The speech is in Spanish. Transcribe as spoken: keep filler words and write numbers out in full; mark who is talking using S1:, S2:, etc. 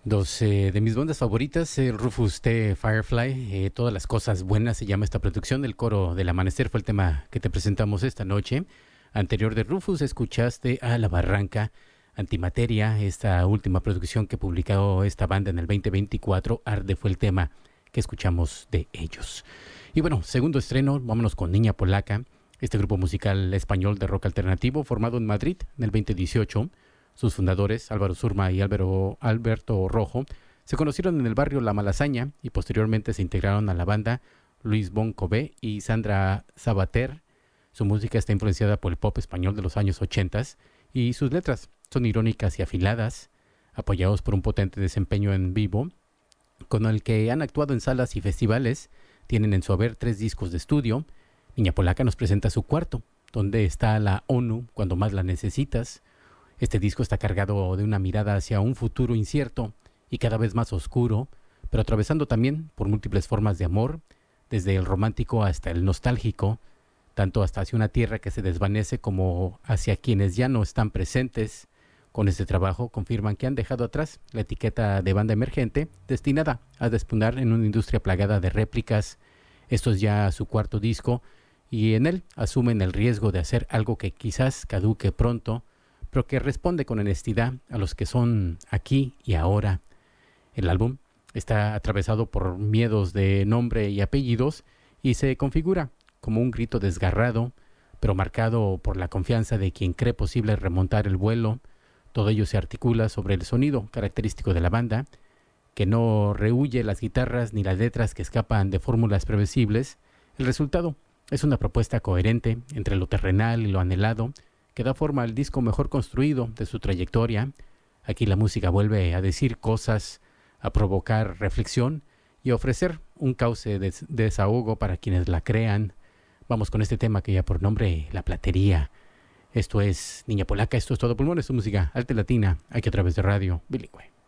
S1: Dos eh, de mis bandas favoritas, el Rufus T. Firefly, eh, Todas las cosas buenas se llama esta producción. El coro del amanecer fue el tema que te presentamos esta noche. Anterior de Rufus escuchaste a La Barranca, Antimateria, esta última producción que publicó esta banda en el veinte veinticuatro. Arde fue el tema que escuchamos de ellos. Y bueno, segundo estreno, vámonos con Niña Polaca, este grupo musical español de rock alternativo formado en Madrid en el veinte dieciocho. Sus fundadores, Álvaro Surma y Álvaro, Alberto Rojo, se conocieron en el barrio La Malasaña y posteriormente se integraron a la banda Luis Boncové y Sandra Sabater. Su música está influenciada por el pop español de los años ochenta y sus letras son irónicas y afiladas, apoyados por un potente desempeño en vivo, con el que han actuado en salas y festivales. Tienen en su haber tres discos de estudio. Niña Polaca nos presenta su cuarto, donde está la ONU cuando más la necesitas. Este disco está cargado de una mirada hacia un futuro incierto y cada vez más oscuro, pero atravesando también por múltiples formas de amor, desde el romántico hasta el nostálgico, tanto hasta hacia una tierra que se desvanece como hacia quienes ya no están presentes. Con este trabajo confirman que han dejado atrás la etiqueta de banda emergente, destinada a despuntar en una industria plagada de réplicas. Esto es ya su cuarto disco y en él asumen el riesgo de hacer algo que quizás caduque pronto, pero que responde con honestidad a los que son aquí y ahora. El álbum está atravesado por miedos de nombre y apellidos y se configura como un grito desgarrado, pero marcado por la confianza de quien cree posible remontar el vuelo. Todo ello se articula sobre el sonido característico de la banda, que no rehúye las guitarras ni las letras que escapan de fórmulas previsibles. El resultado es una propuesta coherente entre lo terrenal y lo anhelado, que da forma al disco mejor construido de su trayectoria. Aquí la música vuelve a decir cosas, a provocar reflexión y a ofrecer un cauce de desahogo para quienes la crean. Vamos con este tema que ya por nombre La Platería. Esto es Niña Polaca, esto es Todo Pulmón, es tu música alta latina, aquí a través de Radio Bilingüe.